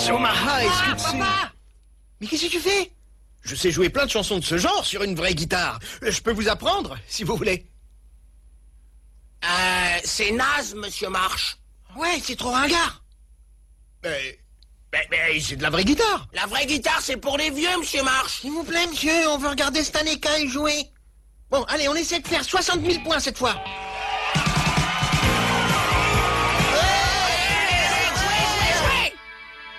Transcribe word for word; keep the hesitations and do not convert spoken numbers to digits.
Omaha, est-ce que Ah, tu sais... papa! Mais qu'est-ce que tu fais? Je sais jouer plein de chansons de ce genre sur une vraie guitare. Je peux vous apprendre, si vous voulez. Euh, c'est naze, monsieur Marsh. Ouais, c'est trop ringard. Mais... Mais, mais c'est de la vraie guitare. La vraie guitare, c'est pour les vieux, monsieur Marsh. S'il vous plaît, monsieur, on veut regarder Stanley Kai jouer. Bon, allez, on essaie de faire soixante mille points cette fois.